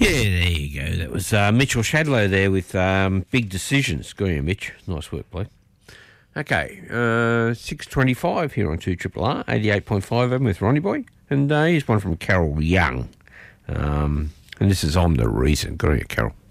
Yeah, there you go. That was Mitchell Shadlow there with Big Decisions. Good on you, Mitch. Nice work, bloke. Okay, 6:25 here on 2RRR, 88.5 FM with Ronnie Boy. And here's one from Carol Young. And this is I'm the Reason. Good on you, Carol.